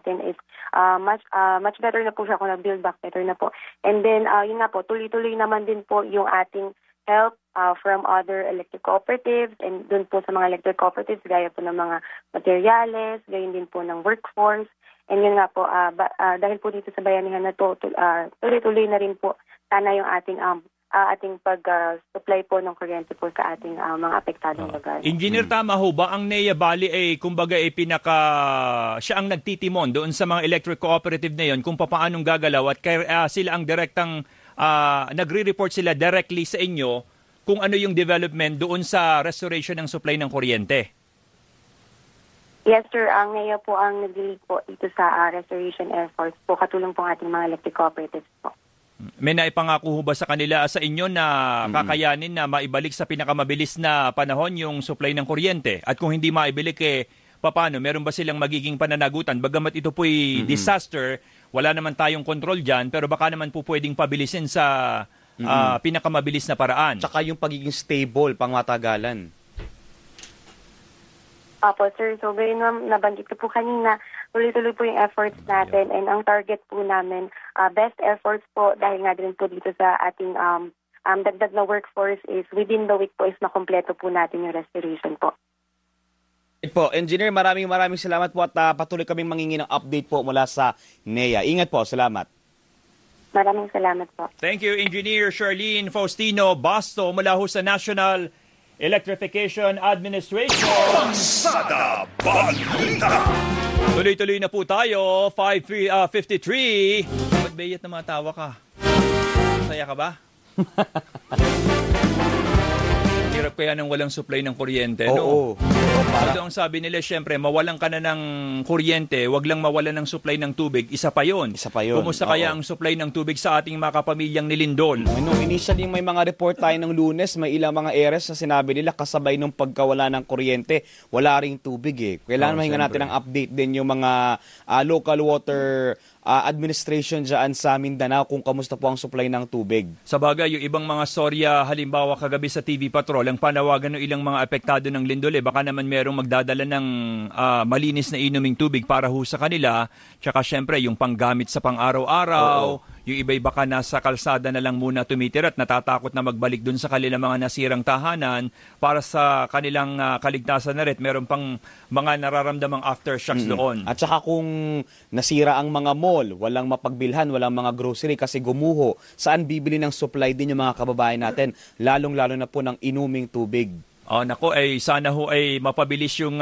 natin is much better na po siya kung na-build back better na po. And then, yun nga po, tuloy-tuloy naman din po yung ating help from other electric cooperatives and dun po sa mga electric cooperatives, gaya po ng mga materials, gayon din po ng workforce. And yun nga po, dahil po dito sa bayanihan na to, tuloy-tuloy na rin po sana yung ating pag-supply po ng kuryente po sa ating mga apektadong lugar. Engineer, tama ho ba ang Nea Valley ay kumbaga ay siya ang nagtitimon doon sa mga electric cooperative na yon kung paanong gagalaw at sila ang direktang nagre-report sila directly sa inyo kung ano yung development doon sa restoration ng supply ng kuryente? Yes, sir. Ang Nea po ang nag-lead po dito sa restoration efforts po, katulong po ang ating mga electric cooperatives po. May naipangako ho ba sa kanila sa inyo na kakayanin na maibalik sa pinakamabilis na panahon yung supply ng kuryente? At kung hindi maibalik, paano? Meron ba silang magiging pananagutan? Bagamat ito po'y disaster, wala naman tayong control dyan, pero baka naman po pwedeng pabilisin sa pinakamabilis na paraan. Tsaka yung pagiging stable, pangmatagalan. Opo, sir. So, very nabanggit ko po kanina, tuloy-tuloy po yung efforts natin and ang target po namin, best efforts po dahil nga din po dito sa ating dagdag na workforce is within the week po is makompleto po natin yung restoration po. Po, Engineer, maraming salamat po at patuloy kaming mangingi ng update po mula sa NEA. Ingat po, salamat. Maraming salamat po. Thank you, Engineer Charlene Faustino Basto mula ho sa National Electrification Administration. Pasada Balita. Tuloy-tuloy na po tayo, 5:53. Ba't bayat na matawa ka? Masaya ka ba? Hirap kaya nang walang supply ng kuryente, no? Ito ang sabi nila, syempre, mawalan ka na ng kuryente, wag lang mawalan ng supply ng tubig, isa pa yon. Kumusta kaya ang supply ng tubig sa ating mga kapamilyang nilindol? Nung initially may mga report tayo ng Lunes, may ilang mga areas na sinabi nila kasabay nung pagkawala ng kuryente, wala ring tubig eh. Kailangan mahinga natin ng update din yung mga local water administration dyan sa Mindanao kung kamusta po ang supply ng tubig. Sa bagay, yung ibang mga storya, halimbawa kagabi sa TV Patrol, ang panawagan ng ilang mga apektado ng lindol, baka naman merong magdadala ng malinis na inuming tubig para ho sa kanila. Tsaka syempre, yung panggamit sa pang-araw-araw, yung iba'y baka nasa kalsada na lang muna tumitira at natatakot na magbalik dun sa kanilang mga nasirang tahanan para sa kanilang kaligtasan na rin. Meron pang mga nararamdamang aftershocks doon. At saka kung nasira ang mga mall, walang mapagbilhan, walang mga grocery kasi gumuho, saan bibili ng supply din yung mga kababayan natin? Lalong-lalo na po ng inuming tubig. Nako, sana ho ay mapabilis yung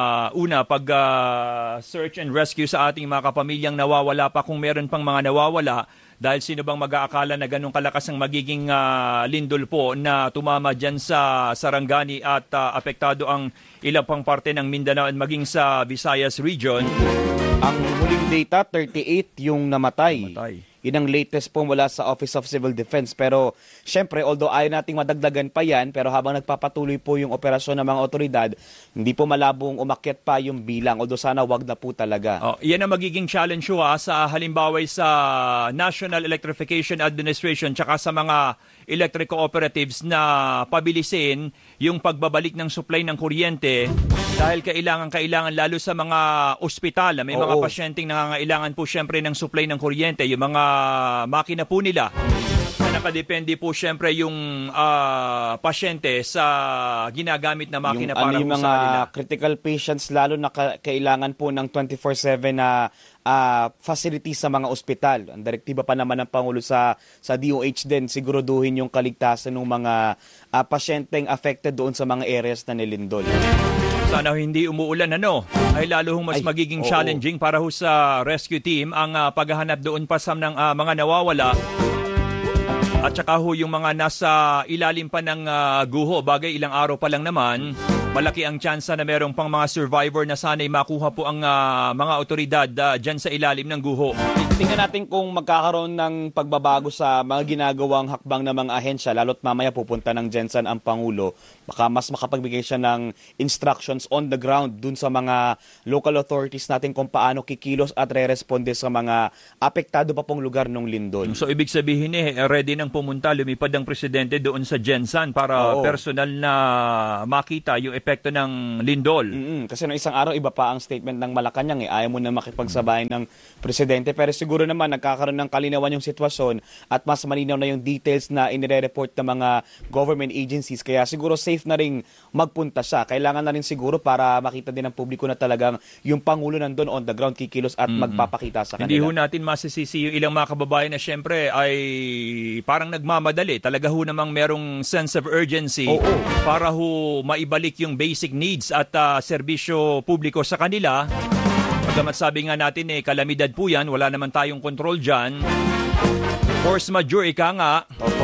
search and rescue sa ating mga kapamilyang nawawala pa kung meron pang mga nawawala. Dahil sino bang mag-aakala na ganun kalakas ang magiging lindol po na tumama dyan sa Sarangani at apektado ang ilang pang parte ng Mindanao at maging sa Visayas region. Ang huling data, 38 yung namatay. Yun ang latest po mula sa Office of Civil Defense. Pero syempre, although ayaw nating madagdagan pa yan, pero habang nagpapatuloy po yung operasyon ng mga otoridad, hindi po malabong umakyat pa yung bilang. Although sana wag na po talaga. Yan ang magiging challenge sa halimbawa sa National Electrification Administration tsaka sa mga electric cooperatives na pabilisin yung pagbabalik ng supply ng kuryente dahil kailangan lalo sa mga ospital. May mga pasyenteng nangangailangan po syempre ng supply ng kuryente. Yung mga makina po nila na nakadepende po syempre yung pasyente sa ginagamit na makina para yung po sa kanila. Mga critical patients lalo na kailangan po ng 24/7 na facilities sa mga ospital. Ang direktiba pa naman ng Pangulo sa DOH din, siguraduhin yung kaligtasan ng mga pasyenteng affected doon sa mga areas na nilindol. Sana hindi umuulan ay lalo mas magiging challenging para sa rescue team ang paghahanap doon pa sa mga nawawala. At saka yung mga nasa ilalim pa ng guho, bagay ilang araw pa lang naman, malaki ang tsansa na merong pang mga survivor na sana'y makuha po ang mga otoridad dyan sa ilalim ng guho. Tingnan natin kung magkakaroon ng pagbabago sa mga ginagawang hakbang ng mga ahensya, lalo't mamaya pupunta ng Jensen ang Pangulo. Baka mas makapagbigay siya ng instructions on the ground dun sa mga local authorities natin kung paano kikilos at re-responde sa mga apektado pa pong lugar ng lindol. So ibig sabihin ready nang pumunta, lumipad ang presidente doon sa Jensen para personal na makita yung epekto ng lindol. Kasi noong isang araw, iba pa ang statement ng Malacanang. Ayaw mo na makipagsabayan ng presidente. Pero siguro naman nagkakaroon ng kalinawan yung sitwasyon at mas malinaw na yung details na inire-report ng mga government agencies. Kaya siguro safe na rin magpunta siya. Kailangan na rin siguro para makita din ng publiko na talagang yung Pangulo nandun on the ground, kikilos at magpapakita sa kanila. Hindi ho natin masisisi yung ilang mga kababayan na syempre ay parang nagmamadali. Talaga ho namang merong sense of urgency para ho maibalik yung basic needs at serbisyo publiko sa kanila. Pagkamat sabi nga natin kalamidad po yan, wala naman tayong control dyan. Force majeure, ika nga.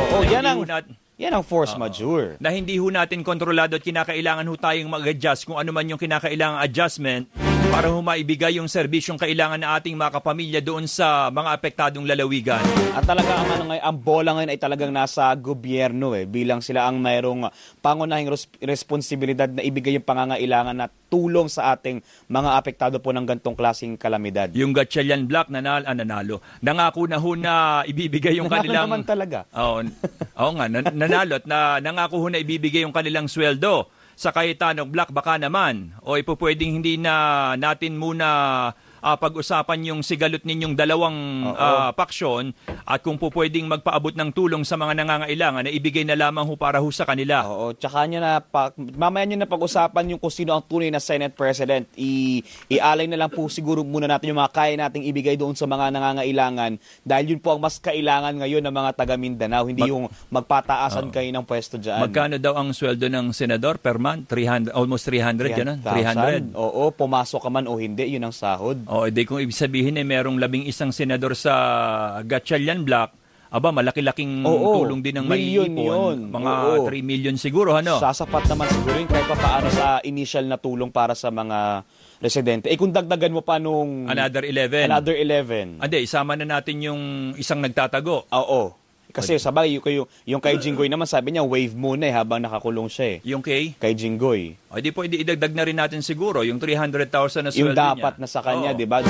Yan ang force majeure. Na hindi ho natin kontrolado at kinakailangan ho tayong mag-adjust kung ano man yung kinakailangang adjustment para ho maibigay yung serbisyong kailangan na ating mga kapamilya doon sa mga apektadong lalawigan. At talaga ang bola ngayon ay talagang nasa gobyerno bilang sila ang mayroong pangunahing responsibilidad na ibigay yung pangangailangan na tulong sa ating mga apektado po ng gantong klaseng kalamidad. Yung Gatchalian Black nanalo. Nangako na ho na ibibigay yung kanilang... naman talaga. Oo nga, nanalo at nangako ho na ibibigay yung kanilang sweldo. Sa Cayetano Black baka naman o pwedeng hindi na natin muna pag-usapan yung sigalot ninyong dalawang paksyon at kung pwedeng magpaabot ng tulong sa mga nangangailangan na ibigay na lamang ho para ho sa kanila. Tsaka mamaya nyo na pag-usapan yung kung sino ang tunay na Senate President. Ialay na lang po siguro muna natin yung mga kaya nating ibigay doon sa mga nangangailangan dahil yun po ang mas kailangan ngayon ng mga taga Mindanao, hindi yung magpataasan kayo ng pwesto dyan. Magkano daw ang sweldo ng senador per month? 300, almost 300 yan. 300. Pumasok ka man o hindi, yun ang sahod. Di kung ibig sabihin merong 11 senador sa Gatchalian Black, malaki-laking tulong din ng maiipon. Mga 3 million siguro, Sasapat naman siguro yun kahit paano sa initial na tulong para sa mga residente. Kung dagdagan mo pa nung... Another 11. Isama na natin yung isang nagtatago. Kasi sabay, yung kay Jinggoy naman, sabi niya, wave muna habang nakakulong siya Yung kay Jinggoy. Di pwede idagdag na rin natin siguro yung 300,000 na sweldo niya. Yung dapat na sa kanya, di ba?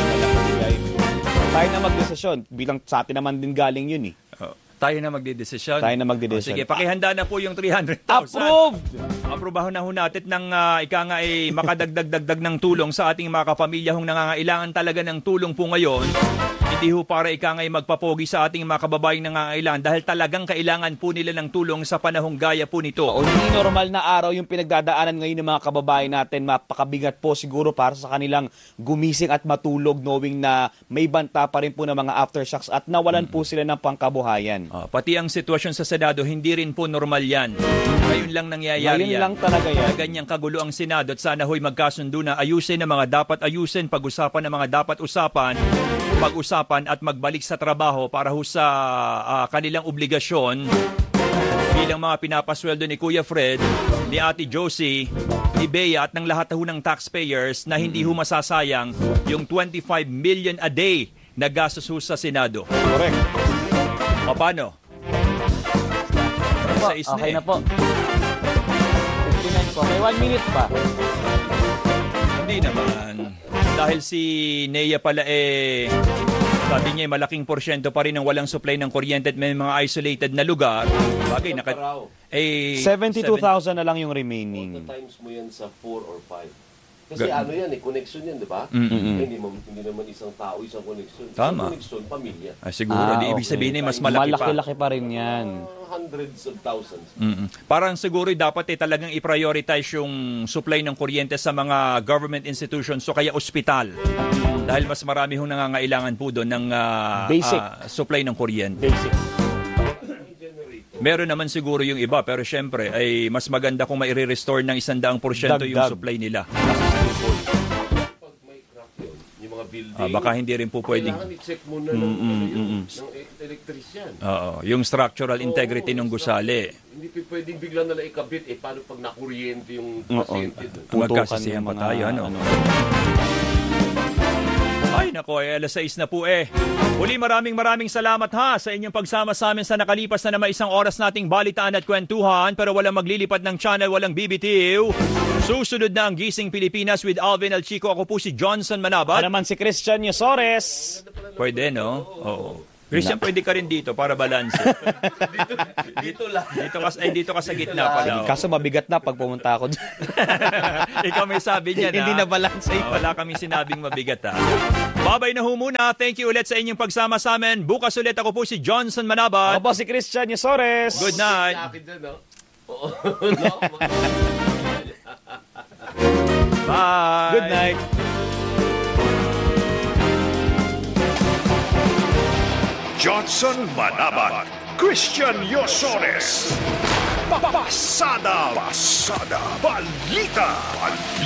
Tayo na magdesisyon. Bilang sa atin naman din galing yun Tayo na magdedesisyon. Sige, pakihanda na po yung 300,000. Approved! Aprobahan na ho natin ng makadagdag ng tulong sa ating mga kapamilyahong nangangailangan talaga ng tulong po ngayon. Hindi ho para magpapogi sa ating mga kababayang nangangailangan dahil talagang kailangan po nila ng tulong sa panahong gaya po nito. Hindi normal na araw yung pinagdadaanan ngayon ng mga kababayan natin. Mapakabigat po siguro para sa kanilang gumising at matulog knowing na may banta pa rin po ng mga aftershocks at nawalan po sila ng pangkabuhayan. Pati ang sitwasyon sa Senado, hindi rin po normal yan. Ngayon lang nangyayari yan. Ngayon lang talaga yan. Ganyang kagulo ang Senado at sana ho'y magkasundo na ayusin ang mga dapat ayusin, pag-usapan ang mga dapat pag-usapan at magbalik sa trabaho para ho sa kanilang obligasyon bilang mga pinapasweldo ni Kuya Fred, ni Ate Josie, ni Bea at ng lahat ho ng taxpayers na hindi ho masasayang yung 25 million a day na gastos ho sa Senado. Correct. Paano? Okay na po. 59 po. May 1 minute pa. Hindi naman. Dahil si Nea pala sabi niya malaking porsyento pa rin ng walang supply ng kuryente at may mga isolated na lugar. Bagay, 72,000 na lang yung remaining. Times mo yan sa 4 or 5. Kasi connection yan, di ba? Hindi naman isang tao, isang connection. Tama. Isang connection, pamilya. Siguro, ibig sabihin mas malaki pa. Malaki-laki pa rin yan. Hundreds of thousands. Parang siguro dapat talagang i-prioritize yung supply ng kuryente sa mga government institutions o kaya ospital. Dahil mas marami hong nangangailangan po doon ng basic supply ng kuryente. Basic. Meron naman siguro yung iba, pero syempre ay mas maganda kung mai-restore ng 100% yung supply nila. Pag may crack yun, yung mga building, baka hindi rin po pwedeng... Kailangan i-check muna ng electrician. Yung structural integrity ng gusali. Hindi pwedeng bigla na lang ikabit. Paano pag nakuryente yung pasyente doon? Magkasisihan pa tayo. Ay, nako, alas 6 na po eh. Uli, maraming salamat ha sa inyong pagsama sa amin sa nakalipas na naman isang oras nating balitaan at kwentuhan, pero walang maglilipad ng channel, walang BBTV. Susunod na ang Gising Pilipinas with Alvin Alchico. Ako po si Johnson Manabat. Naman si Christian Yosores. Pwede, no? Oo. Christian, pwede ka rin dito para balance. Dito lang. Dito ka sa gitna pala. Kaso mabigat na pag pumunta ako dyan. Ikaw may sabi niya na. Hindi na balance. Wala kaming sinabing mabigat ha. Babay na ho muna. Thank you ulit sa inyong pagsama sa amin. Bukas ulit ako po si Johnson Manabat. Ako po si Christian Yosores. Good night. Akin dyan, no? Oo. Bye. Good night. Johnson Manabat, Christian Yosores. Pasada Balita.